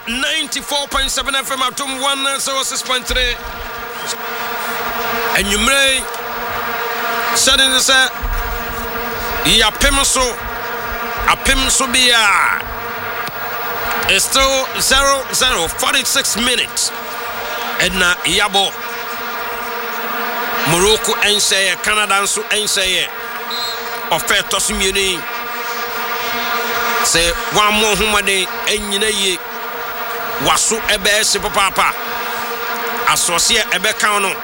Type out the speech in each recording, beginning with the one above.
94.7 FM atom 106.3 and you may said in the set ya pimso bia it's still 0-0 46 minutes and na yabo Morocco ense Canada nso ense ofeto simieni say one more humade enyina ye waso ebe se papa asosie ebe kan no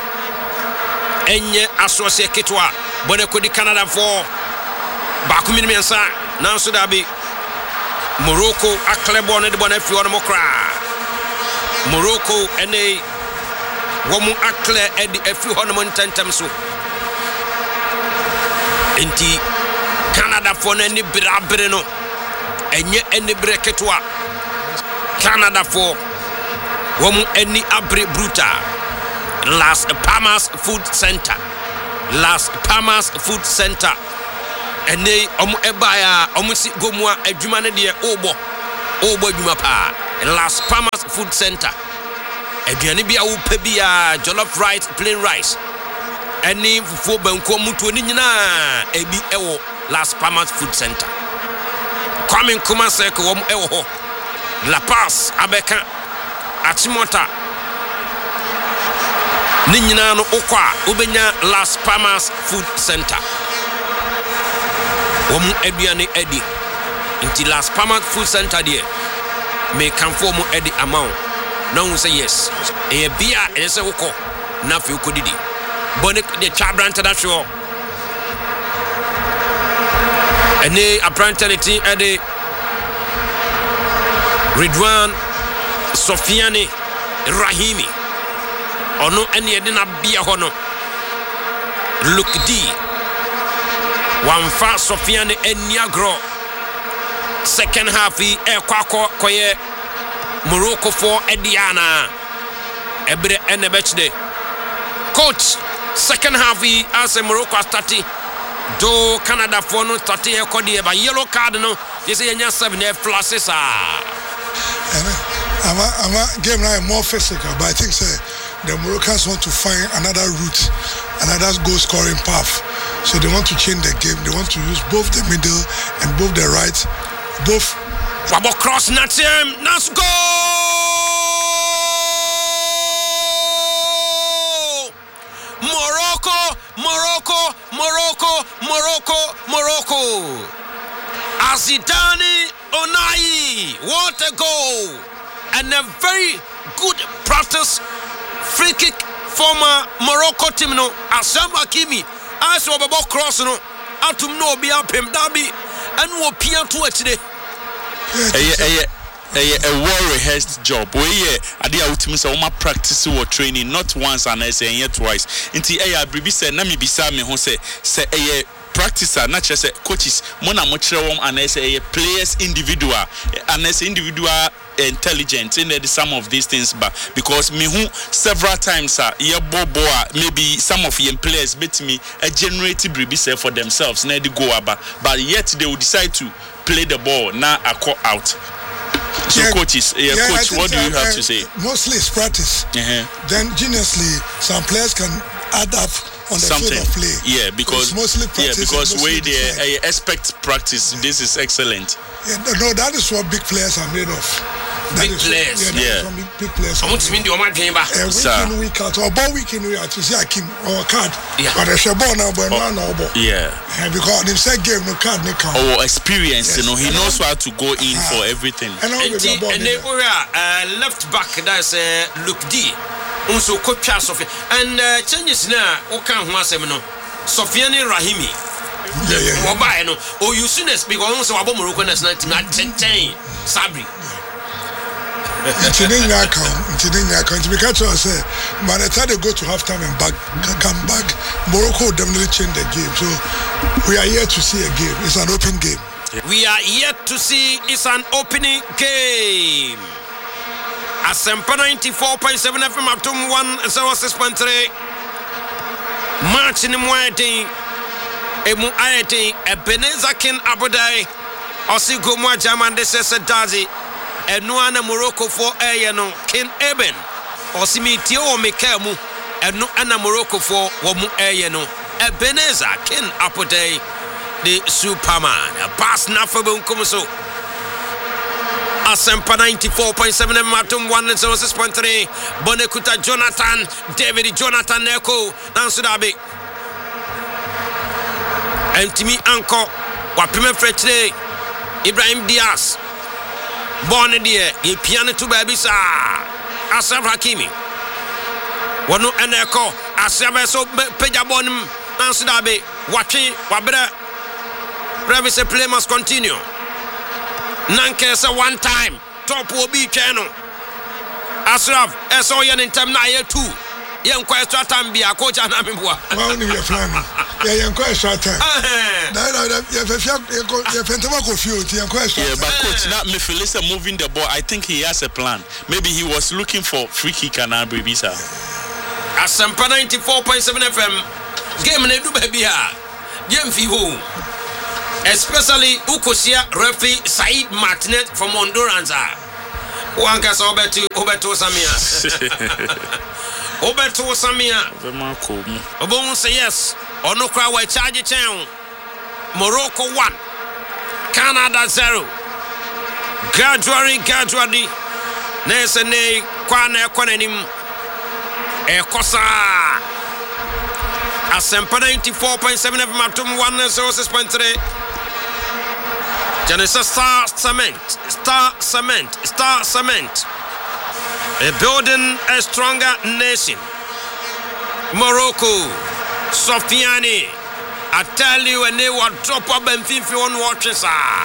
enye asosie ketwa bone kodi Canada for baako minimiensa nanso da bi Morocco aklebo ne de bone fi ono mokra Morocco ene womu akle edi efi hono montentem so enti Canada for ne brabre no enye ene breketwa Canada for womu eni abre bruta Las Palmas Food Center ene omu ebaya omu si gomua adwuma ne de obo adwuma pa Las Palmas Food Center aduane bia wo pa bia jollof rice plain rice eni fufu banko muto ni nyina ebi ewo Las Palmas Food Center coming kuma se ko wo ewo ho La Paz abeka Achimota ni nyina no okwa obenya Las Palmas Food Center womu aduane edi inti Las Palmas Food Center die me kanfo mu edi amount no one say yes e bia e se woko na fi ukodidi bone de chabranta da show ene apprentice edi Ridwan Sofiane Rahimi ono ene edi na bia hono Lukdi Wamfa Sofiane Eniagro second half e kwako koye Morocco for Ediana Ebre Enebechde coach second half as a Morocco starting do Canada for no starting e ba yellow card no you say nya 7 flashes I'm game now more physical but I think the Moroccans want to find another route, another goal scoring path. So they want to change the game. They want to use both the middle and both the right. Both. Wabo cross Natim. Let's go! Morocco. Azidani Onai. What a goal! And a very good practice free kick former Morocco team no Asam Hakimi as wabo cross no atum no be apem dabi and wo pia to today a well-rehearsed job. We ade a utimi say we practice or training not once and say twice. Inti bribi say na me bisa me ho say practicer not just coaches mona mo kire wom and say players individual and say individual intelligence in the some of these things but because me who several times maybe some of your players bet me a generative bribi say for themselves na the go aba but yet they will decide to play the ball now a call out. So coaches, coach, what do you have to say? Mostly it's practice. Then geniusly some players can add up on the field of play. Yeah, because mostly practice. Yeah, because way they expect practice. This is excellent. Yeah, no, that is what big players are made of. Big players. Big players. I want to mean the Omar Game back. Week out or ball week in we out to see Akim or card. Yeah. But there's a ball now, but no ball. Yeah. Because they say game no card no count. Oh, experience, yes. You know, he knows how to go in for everything. And they were left back. That's Lukdi. Also, coach Sophie and changes now. Okan Huasemino, Sofiane Rahimi. Yeah. Oh, you soon as because also about Morocco as 1910 Sabri. It's in your account. Because I say, by the time they go to halftime and come back, Morocco definitely change the game. So we are here to see a game. It's an open game. We are yet to see it's an opening game. Asempa 94.7 FM up to 106.3. March in the morning. Emu ayeti Ebenezer King Abudai Osigo Mwa Jaman de Sese Dazi ɛno ana Morocco for no Ken Eben osimi tie o meka mu ɛno ana Morocco for wo mu no Ebenezer Ken Apotei the Superman a pass na for benkum so Asempa 94.7 Matum 106.3 Bonekuta Jonathan David Jonathan Neko Nansudabi Antimi Anko Wapime Frechre Ibrahim Diaz Bonne die ye piano to baby sa Asaf Hakimi Wonu Eneko Asaf so peja bonum Nansudabi Watching Wabra Previous play must continue Nankesa one time top will be channel Asraf eso yen in time na ye 2 yen kwa extra time bia coach anamibwa well ni plan yen kwa extra time na ye fentama ko field yen kwa extra but coach na me feel is moving the ball I think he has a plan maybe he was looking for free kick and Bribisa Asempa 94.7 FM game na du ba bia game fi ho especially Ukosia referee Said Martinez from Honduras. Wanka so obeto Samia. Obeto Samia. Obon say yes. Ono kwa we charge chen. Morocco 1. Canada 0. Gradually. Nese ne kwa na ekonanim. Ekosa. Asempa 94.7 FM Matum 106.3. Genesis Star Cement. A building a stronger nation. Morocco, Sofiani. I tell you, and they will drop up and fifi on watches.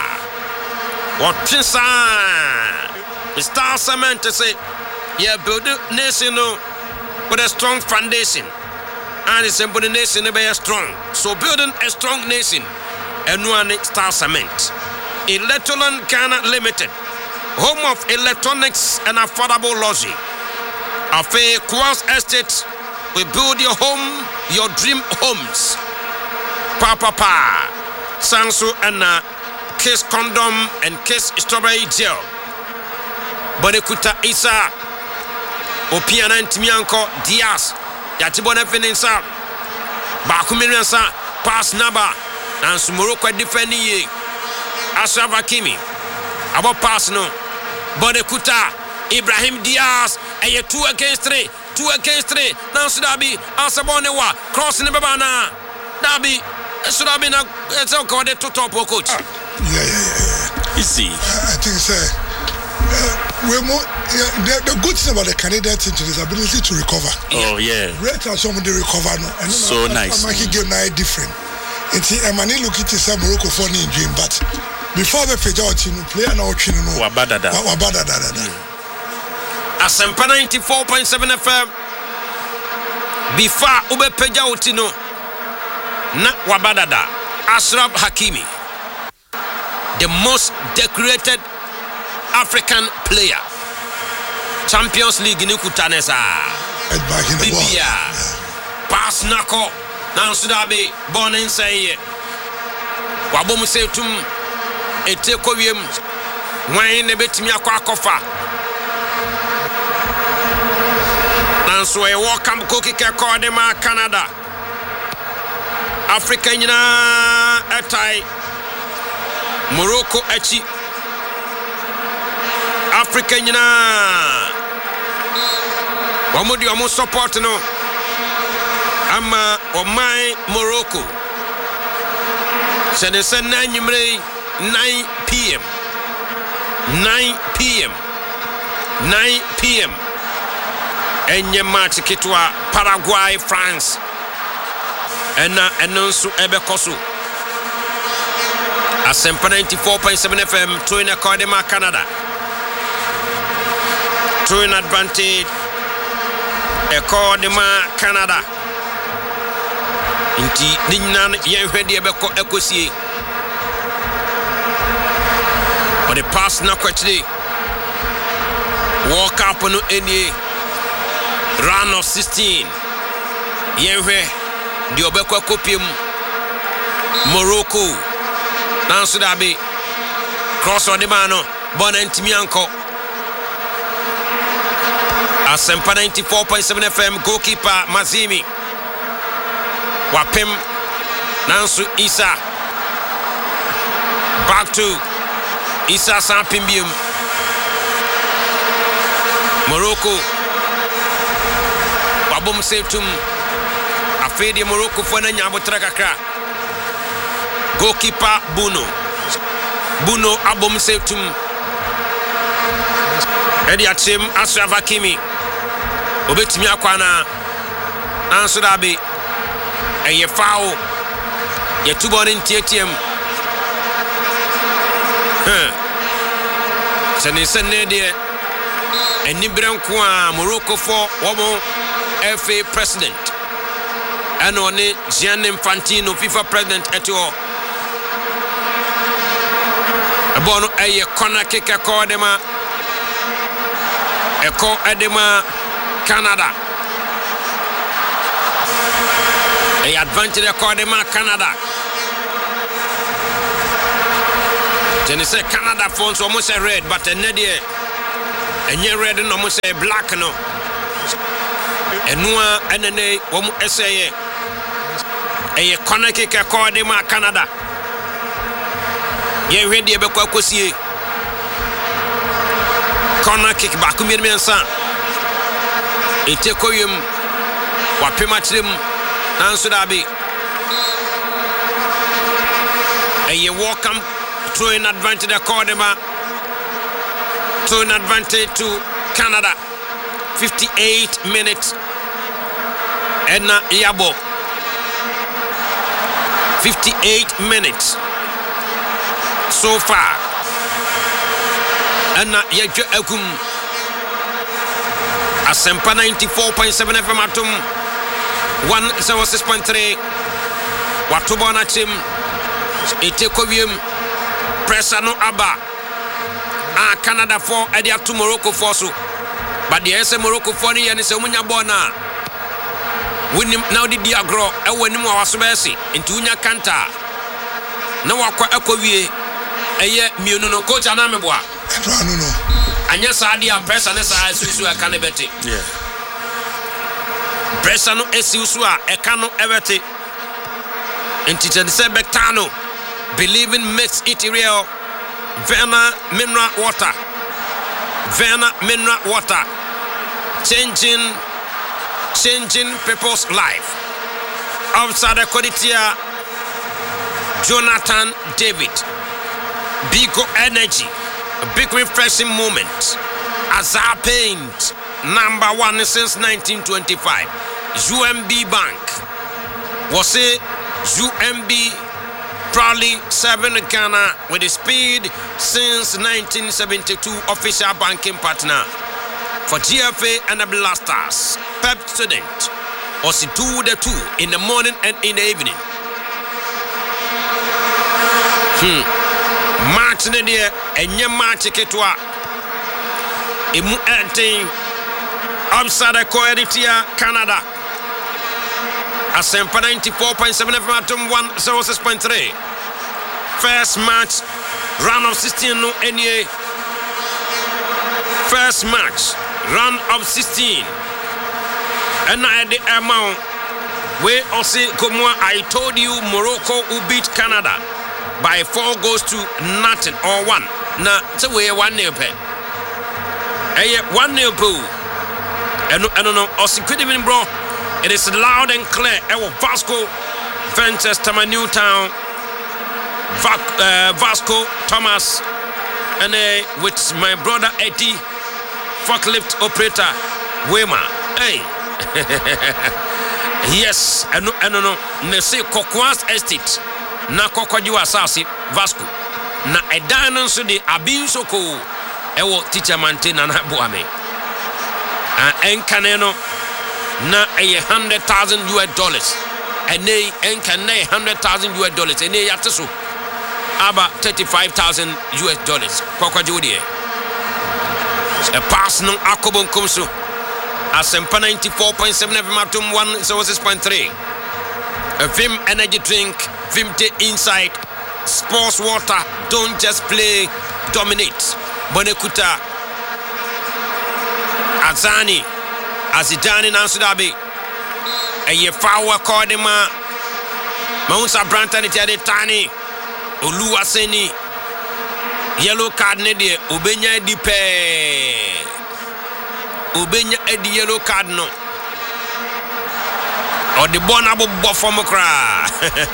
Star Cement to say, yeah, build a nation with a strong foundation. And it's simple nation to be strong. So building a strong nation. And one Star Cement. Electroland Ghana Limited, home of electronics and affordable lodging. Afe Kwas Estate, we build your home, your dream homes. Papa, Sansu and Kiss Condom and Kiss Strawberry Gel. Bonekuta Isa, Opiana and Timianko Diaz, Yatibona Feninsa, Bakumiransa, Pass Naba, and Sumuroko defending ye. Ashraf Hakimi about pass no Bonekuta Ibrahim Diaz and 2 against 3 now Sudabi Asabonewa crossing the Babana Dabi Sudabi na it's okay the top coach yeah easy I think we're more the good thing about the Canadian team is the ability to recover rate as some they recover no and so nice making game now different it's Emani look at this Morocco for in dream but before the page player now no wabada Asempa 94.7 FM before ube peja otino na wabadada Ashraf Hakimi the most decorated African player Champions League ni kutanesa back in the ball pass nako na Sudabi born inside wabom setum ete kowiem wan ne betimi akwa akofa nanso e welcome cookie code ma Canada Africa nyina etai Morocco achi Africa nyina wamodi wamo support no ama omai Morocco Senese nanyimre 9 p.m. 9 p.m. Enye match kitwa Paraguay France enonsu ebekosu Asempa 94.7 FM to in Academa Canada to in advantage Academa Canada inti ninnan yenhwede ebeko ekosie but the pass na kwachiri walk up no any round of 16 yenhwe di obeko kopiem Morocco nanso dabe cross on the man no bon antimi anko Asempa 94.7 FM. Goalkeeper Mazimi. Wapem Nansu Isa. Back to Isa Sampimbium. Morocco. Wabum Setum. Afedi Morocco for Nanya Botrakakra. Goalkeeper Buno. Buno Abum Setum. Eddie Achim Ashraf Hakimi. Obetimi akwana. Anso dabi. Eye foul. Ye tubon in TTM. Sene sene de enibren ko a Morocco for womo FA president. Ano ne Gianni Infantino FIFA president eto. Abono eye corner kick akordema. Eko edema Canada. A advantage edema Canada. Then say Canada phones almost a red, but a nedie and ye red and almost a black no. And no NNA essay a corner kick edema Canada. Ye ready about corner kick back to Mirmensa. It take him what Pimatrim Nansudabi. A ye welcome to an advantage Cordema to an advantage to Canada. 58 minutes. Edna Yabo. 58 minutes so far. Anna Yaja Akum Asempa 94.7 FM Atum 106.3 Watubana Tim Etekovium Presano Abba Canada 4 Edia to Morocco 4 so but the SM Morocco 40 and is a Munya Bona winning now the Diagro Ewanim was mercy into Unya Kanta no Aqua Ekovie Eye Muno coach Anameboa. And yes, I am pressing this as you can bet it. Yeah. Pressano Esusua, Ekano Everty. And teacher Sebectano. Believing makes it real. Verna mineral water. Verna mineral water. Changing people's life. Outside the Coditia, Jonathan David. Bigo energy. A big refreshing moment. Azar Paint, #1 since 1925. UMB Bank. Was it UMB proudly serving Ghana with a speed since 1972 official banking partner for GFA and the Blasters. Pep student. Was it 2 in the morning and in the evening. March in the year and your match ketwa. Imu ente outside the Coeditia Canada. Asempa 94.7 FM Atom 106.3. First match round of 16 no NA. First match round of 16. And I the amount where also Gomoa I told you Morocco will beat Canada by 4 goals to nothing or 1. Now, it's a way 1-0 pay. 1-0 pool. And no, also could even bro. It is loud and clear. Vasco Manchester Newtown. Vasco Thomas. And with my brother Eddie, forklift operator Wema. Hey. Yes, and no. Nese Kokwas Estate. Na Kokwajiwa Sasi Vasco. Na Edanon so de Abinsoko. Ewo teacher maintain na Buame. Enkaneno na $100,000. And they enkane $100,000. And they yatasu about $35,000. Kokwajiwa. A pass no Akobon Kumsu. Asempa 94.7 FM Atom 106.3. A Vim energy drink, Vim inside, sports water, don't just play, dominate. Bonekuta, Azani, Azidane nanso dabe eye foul called ma Maunsa Brantani tiade tani Oluwaseni yellow card ne de obenya edi yellow card no or the born abo from cry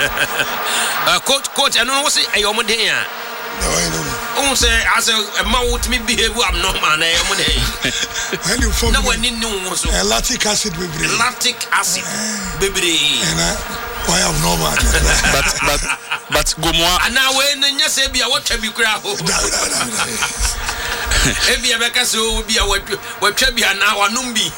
coach and no say ayomo dey no I don't know say as a mouth me behave abnormal na ayomo dey when you form na wani no so lactic acid bebre and why abnormal but Gomoa ana we nya say bia what bi kura ho ebi abeka so bia watwa bia na wanum bi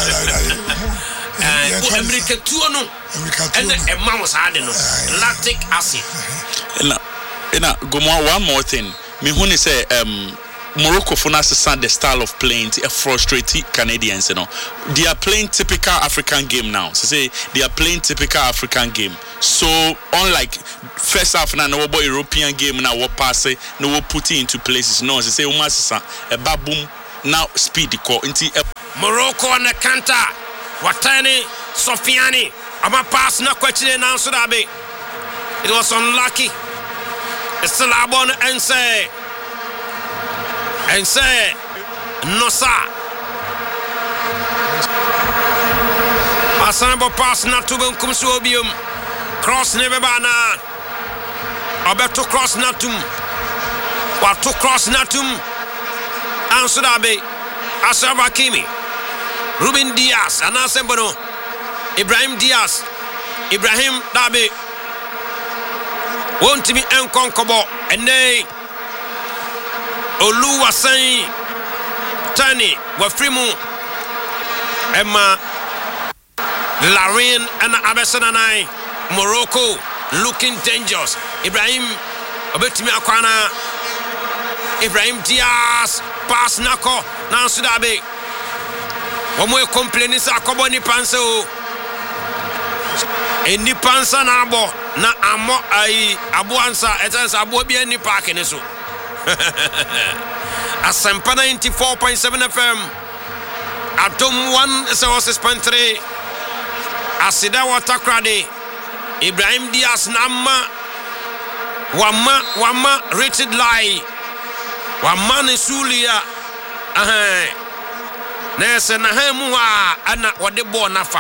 America tuo no and a mouse had no lactic acid. Gomoa, one more thing. Me huni say Morocco for us the style of playing a frustrated Canadians, you know. They are playing typical African game now. So say they are playing typical African game. So unlike first half na no European game na what pass no what put it into places. No, so say umasa a baboom now speed the call into Morocco on the counter. Watani Sofiani ama pass na kwachile na Sudabe. It was unlucky. It's still abon and say Nosa Asanbo pass na tubum kumsuobium cross nebebana Obeto cross natum Watu cross natum Ansudabe Asaba Kimi Ruben Diaz Anasembono Ibrahim Diaz Ibrahim Dabe Won't me enkonkobo ene Oluwasen Tani Wafrimu Emma Larin and Abesananai Morocco looking dangerous Ibrahim Obetimi Akwana Ibrahim Diaz pass nako Nansudabe Omo complaining sa akobo ni pansa o eni pansa na abo na amo ai abuansa etansa abo bia ni park ni so Asempa 94.7 FM Atom 106.3 Asida Watakrade Ibrahim Diaz Nama Wama Richard Lai Wama Nesulia Nese na hemwa ana wade bo nafa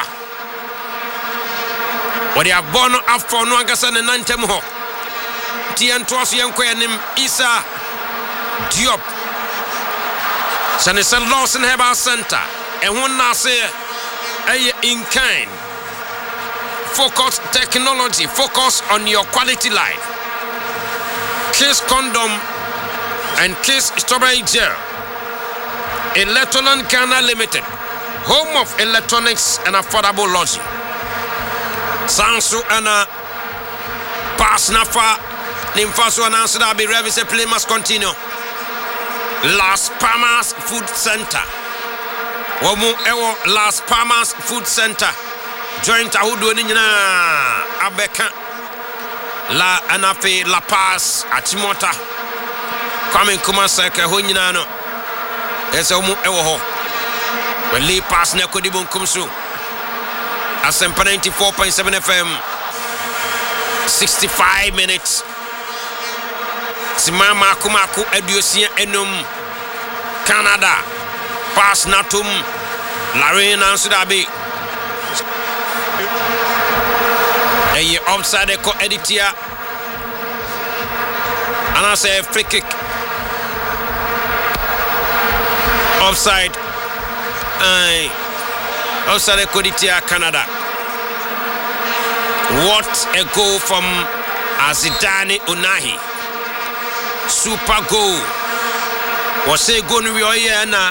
wade abono afọ no agasa ne nantem ho tiento so yenko yanim Isa Diop Sanison Lawson Herbal Center ehun na se in kind focus technology focus on your quality life Kiss condom and Kiss strawberry gel Electroland Ghana Limited, home of electronics and affordable lodging. Sansu ana pass nafa nimfaso ananso da be revis play must continue. Las Palmas Food Center. Womu ewo Las Palmas Food Center. Joint ahudo ni nyina abeka la anafe La Paz Achimota. Coming Kumasa ka ho nyina no. Ese omu ewo ho. Wele pass na kodi bonkum so. Asempa 94.7 FM. 65 minutes. Simama kumaku eduosia enum. Canada. Pass natum. Larena Sudabi. Eye offside ko editia. Ana say free kick. Offside. Offside Koditia Canada. What a goal from Azidane Unahi. Super goal. Was a goal we are na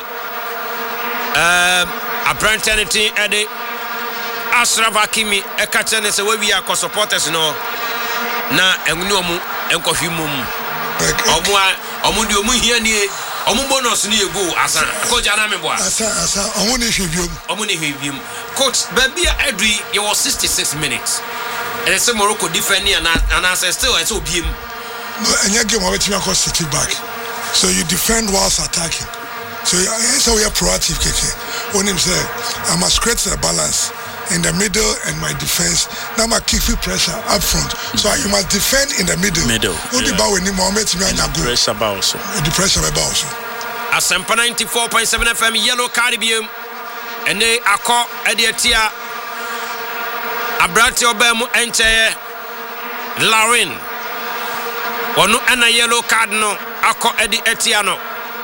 a brand anything at the Ashraf Hakimi a catcher and say we are supporters no na emunomu enkohimum. Omundi here ni Omu bonus ni ego asa coach anameboa asa omuni hwibium coach baby Edri you was 66 minutes and say Morocco defend and answer still it's obiem no anya game we team call city back so you defend whilst attacking so we are proactive keke When him say, I must create a balance in the middle and my defense. Now my kick free pressure up front. So you must defend in the middle. What the ball when you moment you are go. Pressure also. The pressure about also. Asempa 94.7 FM Yellow Caribbean. And they are called Ediatia Abrati Obemu Enche Lauren. Onu ena yellow card no ako Edi Etiano.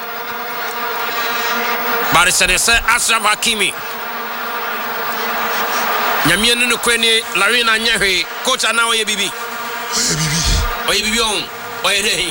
But it's Ashraf Hakimi. Nyamienu no kweni Larina Nyehe coach anawo ye bibi. Oye bibi on. Oye dehi.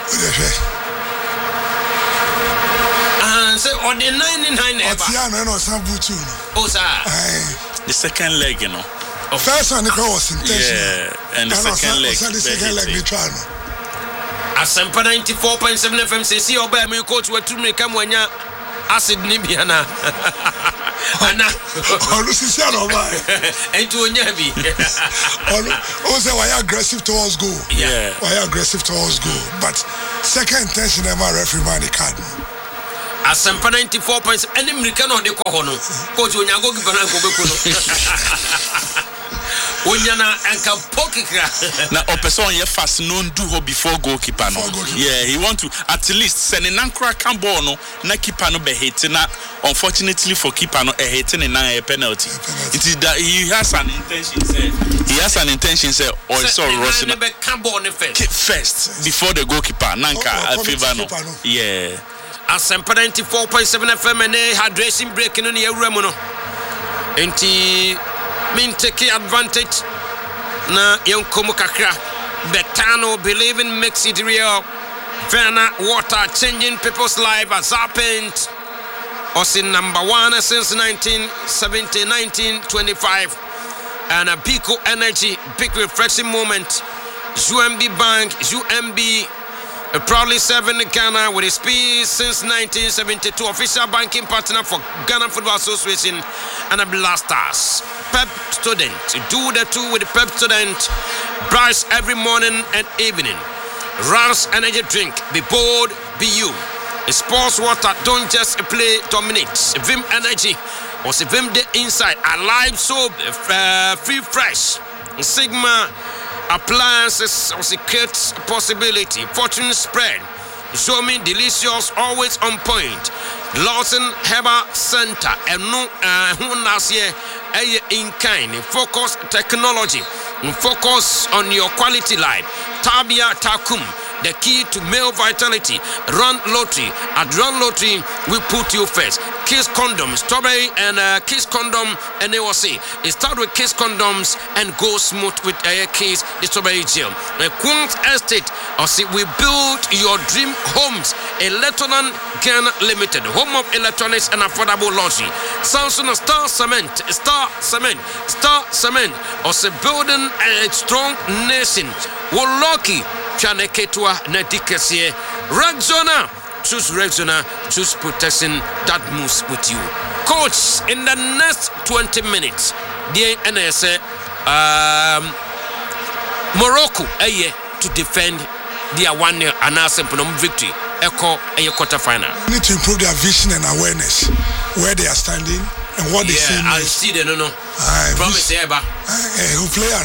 Say on the 99 ever. Otiano no sambu too. Oh sir. The second leg, you know. First one was intentional. Yeah, and the second leg. The second leg they try no. Asempa 94.7 FM say oba me coach we to make am wanya acid ni biana. Ana Olusisi no ba. Enti onya bi. Say why aggressive towards goal. Yeah. Why aggressive towards goal. But second intention ever referee man the card. Asempa 94.7 any American on the koho no. Coach onya go gibana go beku no. Onyana enka pokika na opeson ye fast no do ho before goalkeeper no. Yeah, he want to at least send an ankra can ball no na keeper no be hit na unfortunately for keeper no a hit na a penalty. It is that he has an intention say or so Russian be can ball no first before the goalkeeper nanka a favor no. Yeah. Asempa 94.7 FM and hydration break no ne awura mu no. Enti min take advantage na yankomu kakra Betano believing makes it real. Verna water changing people's life as happened. Us in number 1 since 1925 and a Biko Energy big refreshing moment. UMB Bank UMB proudly serving Ghana with its peace since 1972. Official banking partner for Ghana Football Association and a Blasters. Pep student. Do the two with the Pep student. Brush every morning and evening. Rars energy drink. Be bold, be you. Sports water. Don't just play dominate. Vim energy. Or Vim the inside. Alive soap. Free fresh. Sigma. Appliances or secret possibility. Fortune spread. Show me delicious, always on point. Lawson Herbal Center. And no in kind. Focus technology. Focus on your quality life. Tabia Takum. The key to male vitality. Run lottery. At Run Lottery, we put you first. Kiss condoms, strawberry and Kiss condom, and they will say it start with Kiss condoms and go smooth with Kiss the strawberry gel. Queen's Estate, or see we build your dream homes. Electronan Ghana Limited, home of electronics and affordable luxury. Samsung Star Cement, or see building a strong nation. Woloki. Chaneketwa Nadikasie Rexona. Choose Rexona, choose protection that moves with you. Coach, in the next 20 minutes, the NSA Morocco to defend their 1-0 Anasemponom victory. Echo a quarter final. Need to improve their vision and awareness where they are standing and what they see. I see they no. Promise Eba. Who player.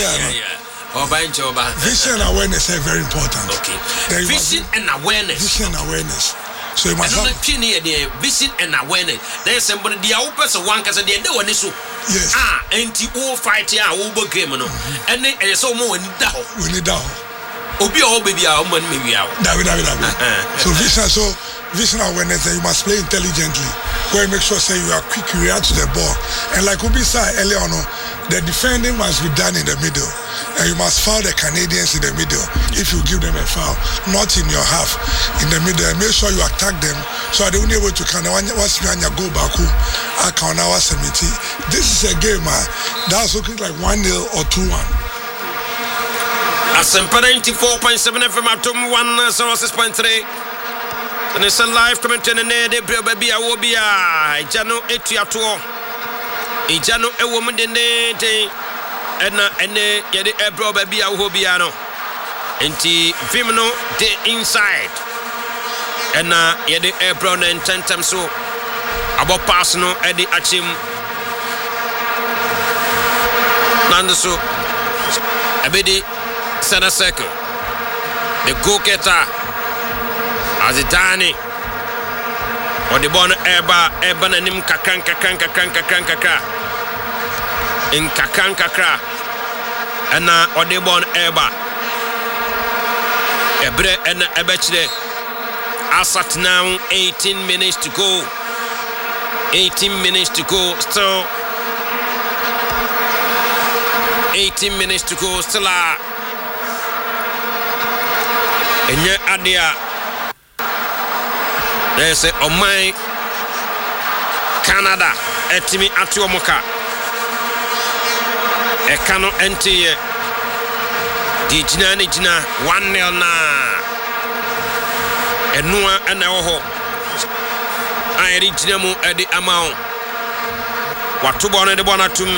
Vision and awareness are very important. Okay. Vision and awareness. Vision and awareness. So you must have vision and awareness. There's somebody the person one can say they do this. Yes. And the fight here, game no. And then so more when down. Obi o baby a woman maybe out. David. So vision awareness that you must play intelligently. Where you make sure say you are quick, you react to the ball. And like Obi said earlier on, the defending must be done in the middle. And you must foul the Canadians in the middle if you give them a foul, not in your half, in the middle. And make sure you attack them so they won't be able to go back. This is a game, man. That's looking like 1-0 or 2-1. Asempa 94.7 FM at 106.3. And it's a live commentary. De baby, I will be a Jano Etiato. Ijano a woman de and yet a bro baby, I will be ano. And Vimino de inside. And yet a brown and 10 times so. abo pass no edi achim nando so abedi center circle the goal getter Azitani or the ball eba nanim kakan in kakan and or the ball eba ebre and ebechde asat now 18 minutes to go. 18 minutes to go, still 18 minutes to go, still Enye adia there's a Omai Canada etimi atu omoka ekano enti di jina 1-0 na enua ana oho ayeri jina mu edi amount watubo ne de bona tum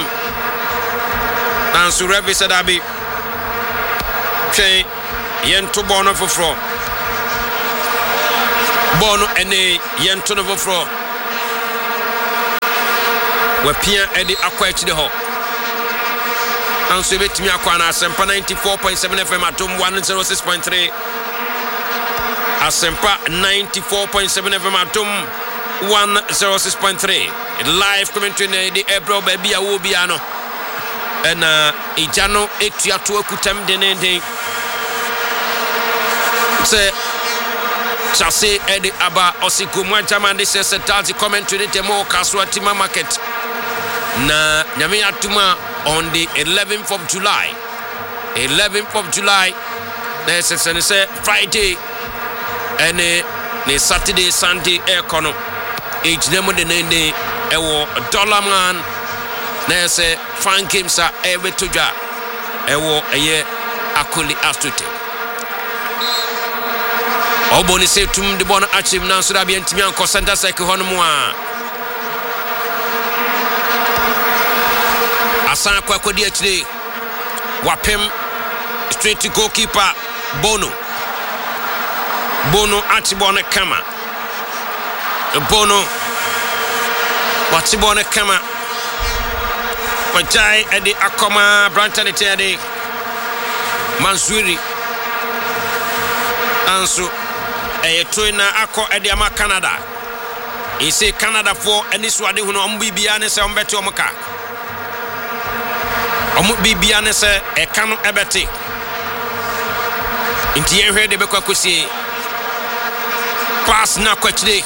nansu revi sadabi twe yento bono foforo bono ene yento no foforo wapia edi akwa ekide ho nansu betimi akwa na asempa 94.7 FM atom 106.3 asempa 94.7 FM atom 106.3 live commentary the Ebro baby awobiano and ijano etuato akutam denende say chase edi aba osikumwa jama this is a commentary the mo kaswatima market na nyame atuma on the 11th of July there's a say Friday and the Saturday Sunday econo each name de nende ewo dollar man na say fan games are every toja ewo eye akoli astute oboni se tum de bona achim na so da bi antimi anko center cycle hono mu a asan akodi akire wapem straight goalkeeper Bono atibone kama Bono watibone kama Wajai edi akoma Branton edi Manzuri ansu toina ako edi ama Canada isi Canada for eni swade huno ombibia ne se ombeti omka ombibia ne se ekanu ebeti inti ehwe de bekwa kosi pass na kwachide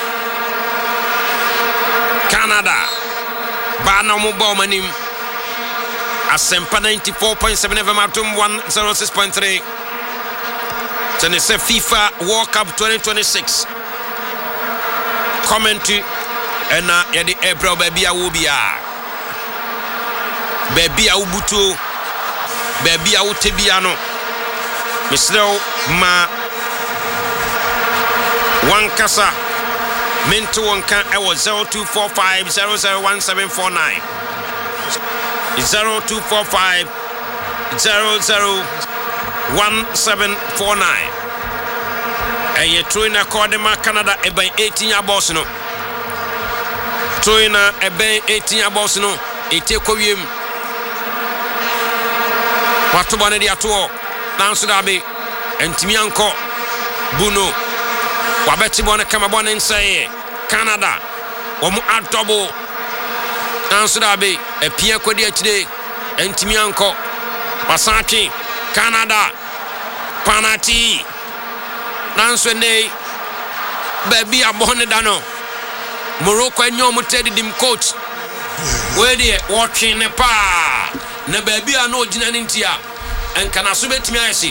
Canada bana mo ba manim asempa 94.7 FM atom 106.3 tene se FIFA World Cup 2026 commentary ena yedi Ebro baby awobia baby awubuto baby awutebia no misro ma wankasa Minto Wanka ewo 0245001749 0245001749 eye Troina Kodema Canada eben 18 abos no Troina eben 18 abos no etekowiem watu bane dia to nanso dabe entimi anko Buno wabeti bone kama bone nsaye Canada omu atobo nanso dabe epia kodi akide entimi anko Pasaki Canada Panati nanso ne baby abone dano Morocco enyo mutedi dim coach we dey watching ne pa na baby ano gina ntia enkana so betimi ayesi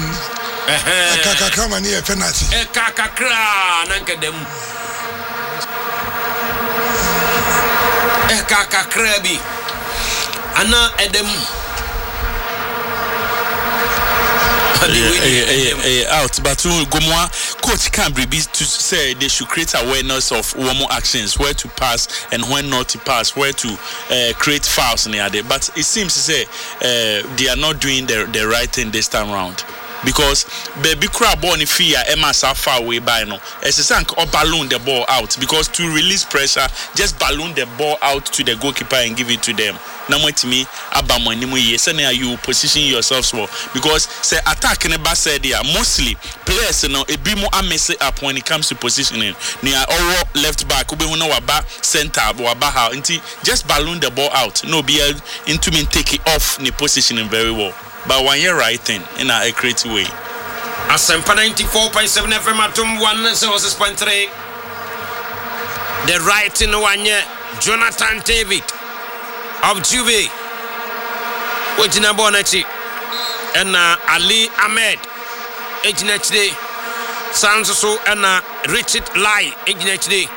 Kaka mani e penalty. Kaka nankadem. Kaka krabi. Ana edem. Out but Gomwa coach can be to say they should create awareness of one more actions, where to pass and when not to pass, where to create fouls near there. But it seems to say they are not doing the right thing this time round. because baby crab ball ni fear Emma so far away by no sank or balloon the ball out because to release pressure just balloon the ball out to the goalkeeper and give it to them. Now what me abamo ni mo ye say you position yourselves well because say attack ne ba said there mostly players no ebi mo mess up when it comes to positioning near our left back ube no waba center waba how just balloon the ball out no be into me take it off ni positioning very well. But one year right thing in a creative way. Asempa 94.7 FM atom 106.3. The right in 1 year, Jonathan David of Juve. Wajina Bonachi and Ali Ahmed. Ejinachde Sansoso and Richard Lai. Ejinachde.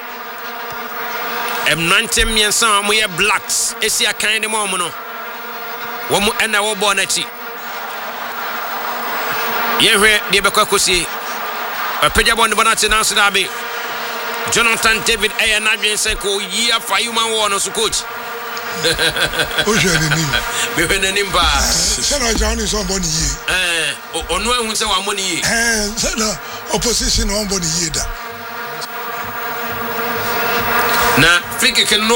M90 Miensan, we have blacks. Esia kind of moment. Womu and our Bonachi. Yewe de bekwakosi apeja bon bonate na so dabe Jonathan David na dwen se ko yi afa human war no so coach o je ni me we na nimba se na jani so boni yi onu ehun se wa moni yi se na opposition on boni yi da na free kick no